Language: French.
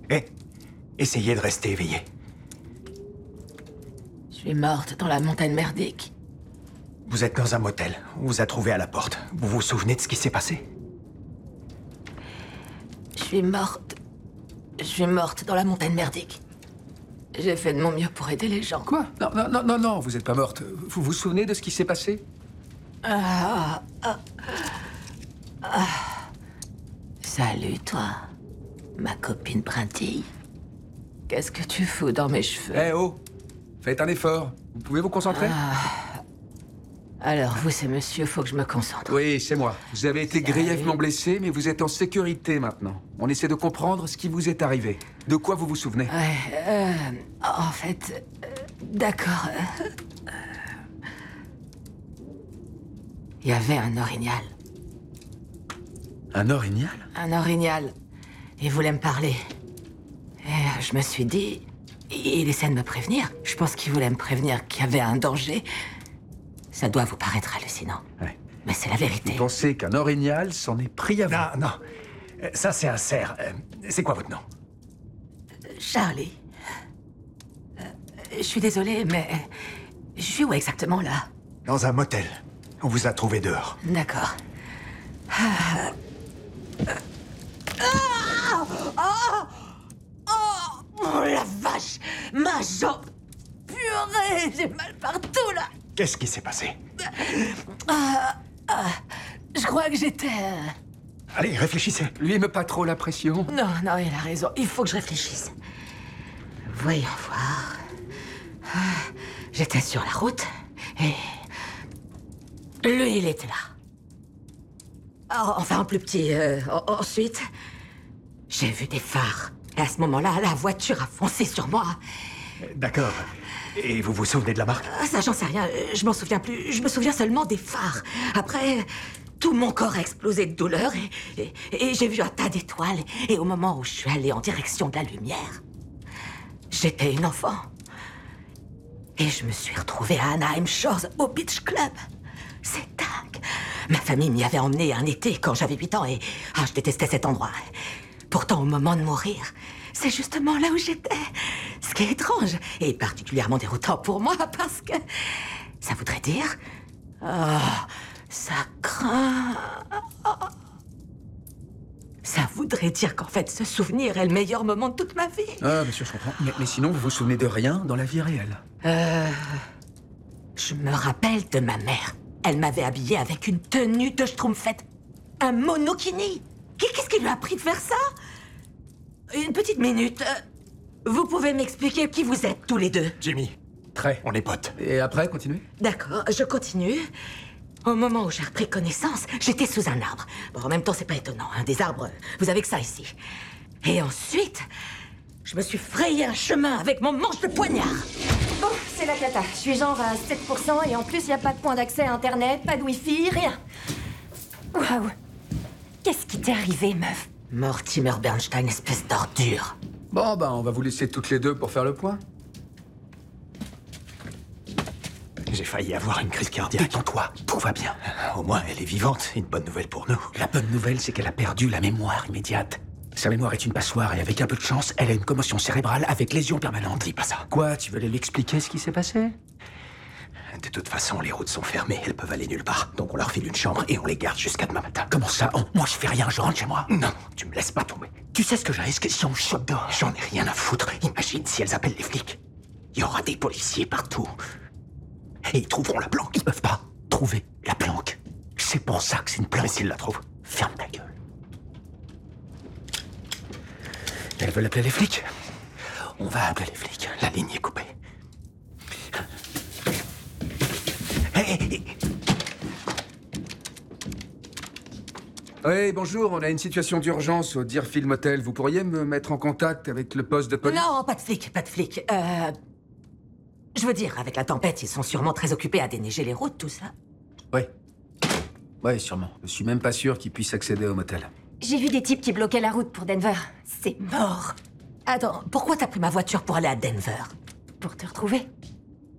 Eh, essayez de rester éveillé. Je suis morte dans la montagne merdique. Vous êtes dans un motel. On vous a trouvé à la porte. Vous vous souvenez de ce qui s'est passé? Je suis morte. Je suis morte dans la montagne merdique. J'ai fait de mon mieux pour aider les gens. Quoi? Non, vous êtes pas morte. Vous vous souvenez de ce qui s'est passé? Salut, toi, ma copine Brindille. Qu'est-ce que tu fous dans mes cheveux? Eh oh! Faites un effort. Vous pouvez vous concentrer? Alors, vous, c'est monsieur, faut que je me concentre. Oui, c'est moi. Vous avez été grièvement blessé, mais vous êtes en sécurité maintenant. On essaie de comprendre ce qui vous est arrivé. De quoi vous vous souvenez? Ouais, en fait, d'accord. Il y avait un orignal. Un orignal? Un orignal. Il voulait me parler. Et je me suis dit, il essaie de me prévenir. Je pense qu'il voulait me prévenir qu'il y avait un danger. Ça doit vous paraître hallucinant. Ouais. Mais c'est la vérité. Vous pensez qu'un orignal s'en est pris à vous? Non. Ça, c'est un cerf. C'est quoi votre nom? Charlie. Je suis désolée, mais... Je suis où exactement, là? Dans un motel. On vous a trouvé dehors. D'accord. Oh, la vache! Ma jambe! Purée! J'ai mal partout, là! Qu'est-ce qui s'est passé? Je crois que j'étais... Allez, réfléchissez. Lui, me pas trop la pression. Non, il a raison. Il faut que je réfléchisse. Voyons voir. J'étais sur la route et... Lui, il était là. Enfin, en plus petit. Ensuite, j'ai vu des phares. Et à ce moment-là, la voiture a foncé sur moi. D'accord. Et vous vous souvenez de la marque? Ça, j'en sais rien. Je m'en souviens plus. Je me souviens seulement des phares. Après, tout mon corps a explosé de douleur et j'ai vu un tas d'étoiles. Et au moment où je suis allée en direction de la lumière, j'étais une enfant. Et je me suis retrouvée à Anaheim Shores, au Beach Club. C'est dingue. Ma famille m'y avait emmenée un été quand j'avais 8 ans et... je détestais cet endroit. Pourtant, au moment de mourir, c'est justement là où j'étais. Ce qui est étrange et particulièrement déroutant pour moi parce que... Ça voudrait dire... ça craint... Ça voudrait dire qu'en fait, ce souvenir est le meilleur moment de toute ma vie. Ah, bien sûr, je comprends. Mais sinon, vous vous souvenez de rien dans la vie réelle? Je me rappelle de ma mère. Elle m'avait habillée avec une tenue de schtroumpfette. Un monokini. Qu'est-ce qui lui a pris de faire ça? Une petite minute. Vous pouvez m'expliquer qui vous êtes, tous les deux? Jimmy. Très. On est potes. Et après, continuez? D'accord, je continue. Au moment où j'ai repris connaissance, j'étais sous un arbre. Bon, en même temps, c'est pas étonnant, hein, des arbres, vous avez que ça ici. Et ensuite, je me suis frayé un chemin avec mon manche de poignard. Bon, c'est la cata. Je suis genre à 7% et en plus, y a pas de point d'accès à Internet, pas de Wi-Fi, rien. Waouh. Qu'est-ce qui t'est arrivé, meuf? Mortimer Bernstein, espèce d'ordure. Bon, on va vous laisser toutes les deux pour faire le point. J'ai failli avoir une crise cardiaque. Détends-toi, tout va bien. Au moins, elle est vivante. Une bonne nouvelle pour nous. La bonne nouvelle, c'est qu'elle a perdu la mémoire immédiate. Sa mémoire est une passoire et avec un peu de chance, elle a une commotion cérébrale avec lésion permanente. Dis pas ça. Quoi, tu veux lui expliquer ce qui s'est passé? De toute façon, les routes sont fermées. Elles peuvent aller nulle part. Donc on leur file une chambre et on les garde jusqu'à demain matin. Comment ça? Moi, je fais rien, je rentre chez moi. Non, tu me laisses pas tomber. Tu sais ce que je risque si on me chope dehors? J'en ai rien à foutre. Imagine si elles appellent les flics. Il y aura des policiers partout. Et ils trouveront la planque. Ils peuvent pas trouver la planque. C'est pour ça que c'est une planque. Mais s'ils la trouvent, Ferme ta gueule. Elle veut appeler les flics? On va appeler les flics. la ligne est coupée. Hé, Oui, bonjour, on a une situation d'urgence au Deerfield Motel. Vous pourriez me mettre en contact avec le poste de police? Non, pas de flic, pas de flic. Je veux dire, avec la tempête, ils sont sûrement très occupés à déneiger les routes, tout ça. Oui. Oui, sûrement. Je suis même pas sûr qu'ils puissent accéder au motel. J'ai vu des types qui bloquaient la route pour Denver. C'est mort. Attends, pourquoi t'as pris ma voiture pour aller à Denver? Pour te retrouver.